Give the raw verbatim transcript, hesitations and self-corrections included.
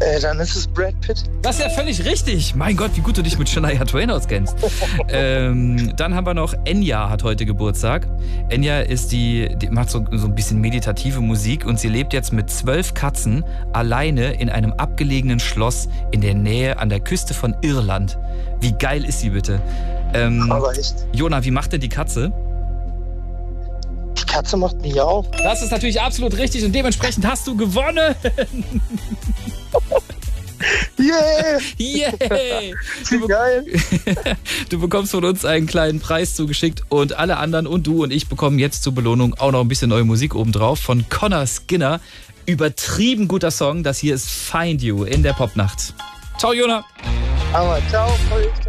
Äh, dann ist es Brad Pitt. Das ist ja völlig richtig. Mein Gott, wie gut du dich mit Shania Twain auskennst. ähm, dann haben wir noch Enya hat heute Geburtstag. Enya ist die, die macht so, so ein bisschen meditative Musik und sie lebt jetzt mit zwölf Katzen alleine in einem abgelegenen Schloss in der Nähe an der Küste von Irland. Wie geil ist sie bitte? Ähm, Aber echt. Jona, wie macht denn die Katze? Die Katze macht Miau. Das ist natürlich absolut richtig und dementsprechend hast du gewonnen. Yeah! Yay! Wie geil! Du bekommst von uns einen kleinen Preis zugeschickt und alle anderen und du und ich bekommen jetzt zur Belohnung auch noch ein bisschen neue Musik obendrauf von Connor Skinner. Übertrieben guter Song. Das hier ist Find You in der Popnacht. Ciao, Jona! Aber ciao, voll